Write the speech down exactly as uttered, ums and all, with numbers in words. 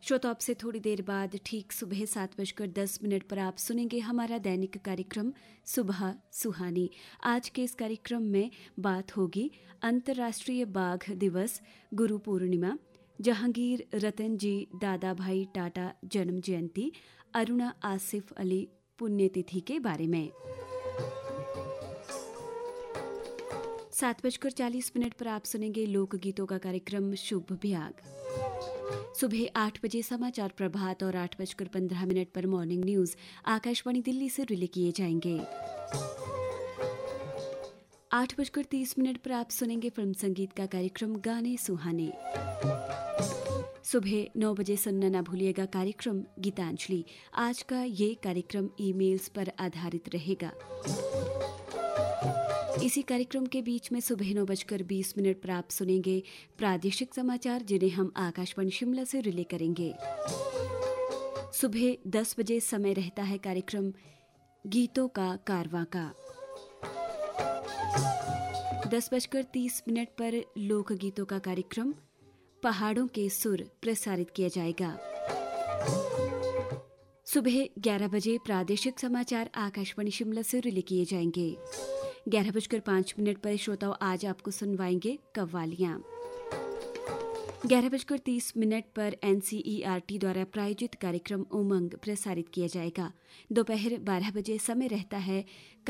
श्रोता, आपसे थोड़ी देर बाद ठीक सुबह सात बजकर दस मिनट पर आप सुनेंगे हमारा दैनिक कार्यक्रम सुबह सुहानी। आज के इस कार्यक्रम में बात होगी अंतर्राष्ट्रीय बाघ दिवस, गुरु पूर्णिमा, जहांगीर रतन जी दादा भाई टाटा जन्म जयंती, अरुणा आसिफ अली पुण्यतिथि के बारे में। सात बजकर चालीस मिनट पर आप सुनेंगे लोकगीतों का कार्यक्रम शुभ भ्याग। सुबह आठ बजे समाचार प्रभात और आठ बजकर पंद्रह मिनट पर मॉर्निंग न्यूज आकाशवाणी दिल्ली से रिले किए जाएंगे। आठ बजकर तीस मिनट पर आप सुनेंगे फिल्म संगीत का कार्यक्रम गाने सुहाने। सुबह नौ बजे सुनना ना भूलिएगा कार्यक्रम गीतांजलि। आज का ये कार्यक्रम ईमेल्स पर आधारित रहेगा। इसी कार्यक्रम के बीच में सुबह नौ बजकर बीस मिनट पर आप सुनेंगे प्रादेशिक समाचार, जिन्हें हम आकाशवाणी शिमला से रिले करेंगे। सुबह दस बजे समय रहता है कार्यक्रम गीतों का कारवां का। दस बजकर तीस मिनट पर लोकगीतों का कार्यक्रम पहाड़ों के सुर प्रसारित किया जाएगा। सुबह ग्यारह बजे प्रादेशिक समाचार आकाशवाणी शिमला से रिले किए जाएंगे। ग्यारह बजकर पांच मिनट पर श्रोताओं आज आपको सुनवाएंगे कव्वालियां। ग्यारह बजकर तीस मिनट पर एनसीईआरटी द्वारा प्रायोजित कार्यक्रम उमंग प्रसारित किया जाएगा। दोपहर बारह बजे समय रहता है